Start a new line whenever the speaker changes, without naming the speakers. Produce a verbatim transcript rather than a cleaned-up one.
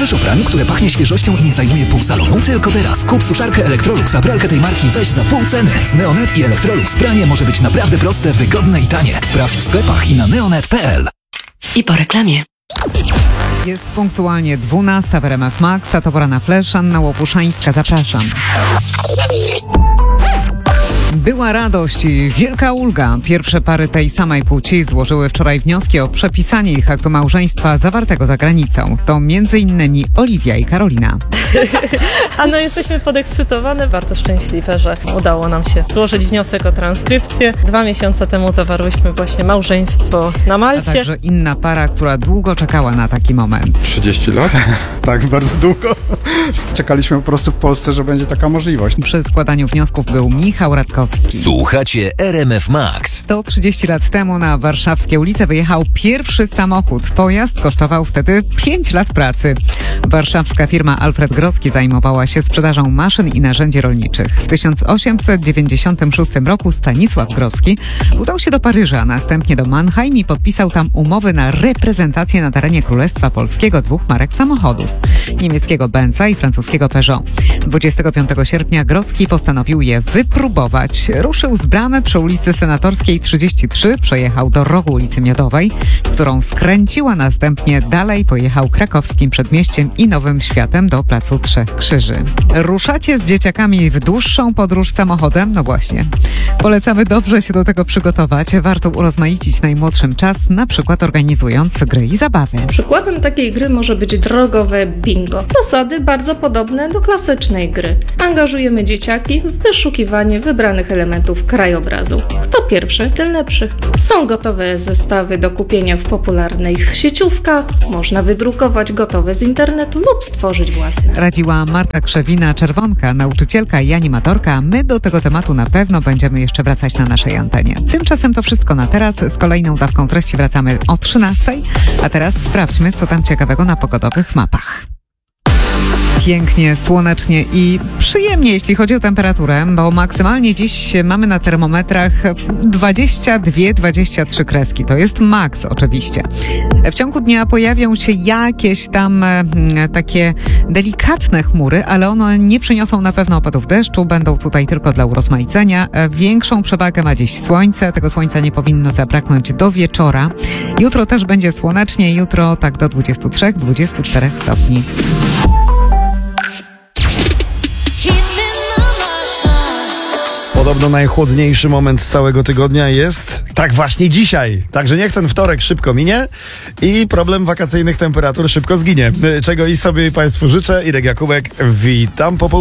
Marzysz o praniu, które pachnie świeżością i nie zajmuje pół salonu? Tylko teraz kup suszarkę Electrolux, a pralkę tej marki weź za pół ceny. Z Neonet i Electrolux pranie może być naprawdę proste, wygodne i tanie. Sprawdź w sklepach i na neonet kropka p l.
I po reklamie.
Jest punktualnie dwunasta w R M F Max, a to pora na Flash. Anna Łopuszańska, zapraszam. Była radość i wielka ulga. Pierwsze pary tej samej płci złożyły wczoraj wnioski o przepisanie ich aktu małżeństwa zawartego za granicą. To między innymi Oliwia i Karolina.
A no jesteśmy podekscytowane, bardzo szczęśliwe, że udało nam się złożyć wniosek o transkrypcję. Dwa miesiące temu zawarłyśmy właśnie małżeństwo na Malcie.
A także inna para, która długo czekała na taki moment.
trzydzieści lat?
Tak, bardzo długo. Czekaliśmy po prostu w Polsce, że będzie taka możliwość.
Przy składaniu wniosków był Michał Radkowski.
Słuchacie R M F Max.
sto trzydzieści lat temu na warszawskie ulice wyjechał pierwszy samochód. Pojazd kosztował wtedy pięć lat pracy. Warszawska firma Alfred Groski zajmowała się sprzedażą maszyn i narzędzi rolniczych. W tysiąc osiemset dziewięćdziesiątym szóstym roku Stanisław Groski udał się do Paryża, a następnie do Mannheim i podpisał tam umowy na reprezentację na terenie Królestwa Polskiego dwóch marek samochodów. Niemieckiego Benza i francuskiego Peugeot. dwudziestego piątego sierpnia Groski postanowił je wypróbować. Ruszył z bramy przy ulicy Senatorskiej trzydzieści trzy, przejechał do rogu ulicy Miodowej, w którą skręcił, a następnie dalej pojechał krakowskim przedmieściem i Nowym Światem do Placu Trzech Krzyży. Ruszacie z dzieciakami w dłuższą podróż samochodem? No właśnie. Polecamy dobrze się do tego przygotować. Warto urozmaicić najmłodszym czas, na przykład organizując gry i zabawy.
Przykładem takiej gry może być drogowe bingo. Zasady bardzo podobne do klasycznej gry. Angażujemy dzieciaki w wyszukiwanie wybranych elementów krajobrazu. Kto pierwszy, ten lepszy. Są gotowe zestawy do kupienia w popularnych sieciówkach, można wydrukować gotowe z internetu lub stworzyć własne.
Radziła Marta Krzewina-Czerwonka, nauczycielka i animatorka. My do tego tematu na pewno będziemy jeszcze wracać na naszej antenie. Tymczasem to wszystko na teraz. Z kolejną dawką treści wracamy o trzynastej. A teraz sprawdźmy, co tam ciekawego na pogodowych mapach. Pięknie, słonecznie i przyjemnie, jeśli chodzi o temperaturę, bo maksymalnie dziś mamy na termometrach dwadzieścia dwa dwadzieścia trzy kreski. To jest maks oczywiście. W ciągu dnia pojawią się jakieś tam e, takie delikatne chmury, ale one nie przyniosą na pewno opadów deszczu, będą tutaj tylko dla urozmaicenia. E, większą przewagę ma dziś słońce, tego słońca nie powinno zabraknąć do wieczora. Jutro też będzie słonecznie, jutro tak do dwudziestu trzech dwudziestu czterech stopni.
Podobno najchłodniejszy moment całego tygodnia jest tak właśnie dzisiaj. Także niech ten wtorek szybko minie i problem wakacyjnych temperatur szybko zginie. Czego i sobie i Państwu życzę. Irek Jakubek, witam po południu.